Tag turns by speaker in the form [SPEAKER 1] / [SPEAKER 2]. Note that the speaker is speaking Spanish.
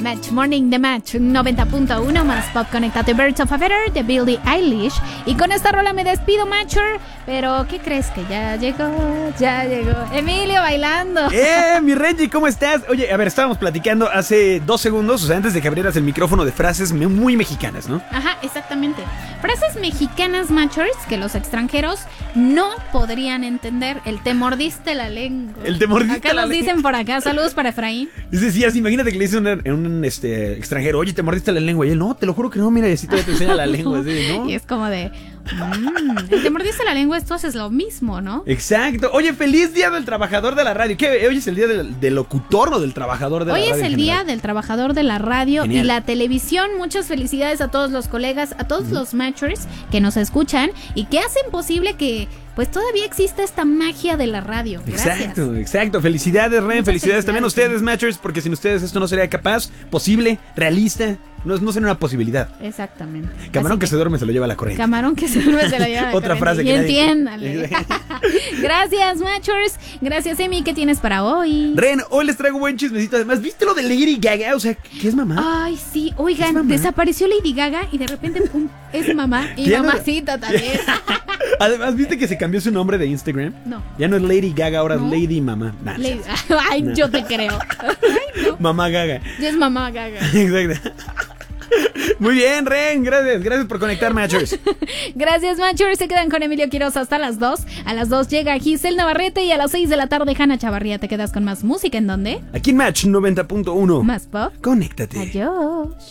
[SPEAKER 1] Match Morning de Match 90.1 más pop. Conéctate, Birds of a Feather de Billie Eilish. Y con esta rola me despido, Matcher. Pero, ¿qué crees? Que ya llegó Emilio bailando.
[SPEAKER 2] Mi Reggie, ¿cómo estás? Oye, a ver, estábamos platicando hace 2 segundos, o sea, antes de que abrieras el micrófono, de frases muy mexicanas, ¿no?
[SPEAKER 1] Ajá, exactamente. Frases mexicanas, Matchers, que los extranjeros no podrían entender. El te mordiste la lengua.
[SPEAKER 2] El te mordiste
[SPEAKER 1] acá
[SPEAKER 2] la
[SPEAKER 1] nos
[SPEAKER 2] lengua.
[SPEAKER 1] dicen por acá. Saludos para Efraín.
[SPEAKER 2] Es decir, imagínate que le dice un extranjero, oye, te mordiste la lengua. Y él, no, te lo juro que no, mira, y así todavía te enseña la lengua. Así, ¿no?
[SPEAKER 1] Y es como de, te mordiste la lengua, esto es lo mismo, ¿no?
[SPEAKER 2] Exacto. Oye, feliz día del trabajador de la radio. ¿Qué? ¿Hoy es el día del locutor o del trabajador de la radio?
[SPEAKER 1] Hoy es el día del trabajador de la radio. Genial. Y la televisión. Muchas felicidades a todos los colegas, a todos los matchers que nos escuchan y que hacen posible que pues todavía existe esta magia de la radio. Gracias.
[SPEAKER 2] Exacto. Felicidades, Ren. Felicidades también a ustedes,
[SPEAKER 1] sí.
[SPEAKER 2] matchers, porque sin ustedes esto no sería capaz, posible, realista. No sería una posibilidad.
[SPEAKER 1] Exactamente.
[SPEAKER 2] Camarón que se duerme se lo lleva la corriente.
[SPEAKER 1] Camarón que se duerme se lo lleva la corriente.
[SPEAKER 2] Otra frase
[SPEAKER 1] y
[SPEAKER 2] que
[SPEAKER 1] entiéndale. Gracias, matchers. Gracias, Emi. ¿Qué tienes para hoy?
[SPEAKER 2] Ren, hoy les traigo buen chismecito. Además, ¿viste lo de Lady Gaga? O sea, ¿qué es mamá?
[SPEAKER 1] Ay, sí. Oigan, desapareció Lady Gaga y de repente, pum, es mamá. Y mamacita también.
[SPEAKER 2] Además, ¿viste que se cambió su nombre de Instagram?
[SPEAKER 1] No.
[SPEAKER 2] Ya no es Lady Gaga, ahora es Lady Mamá.
[SPEAKER 1] Ay, yo te creo. Ay, no.
[SPEAKER 2] Mamá Gaga.
[SPEAKER 1] Ya es mamá Gaga.
[SPEAKER 2] Exacto. Muy bien, Ren, gracias por conectar, Matchers.
[SPEAKER 1] Gracias, Matchers. Se quedan con Emilio Quiroz hasta las 2. A las 2 llega Giselle Navarrete y a las 6 de la tarde Hanna Chavarría. Te quedas con más música. ¿En dónde?
[SPEAKER 2] Aquí en Match 90.1.
[SPEAKER 1] Más pop.
[SPEAKER 2] Conéctate.
[SPEAKER 1] Adiós.